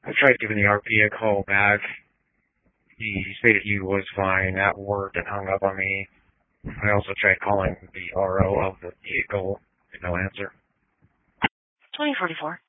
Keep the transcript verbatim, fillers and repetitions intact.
I tried giving the R P a call back. He stated he was fine at work and hung up on me. I also tried calling the R O of the vehicle. No answer. twenty forty-four.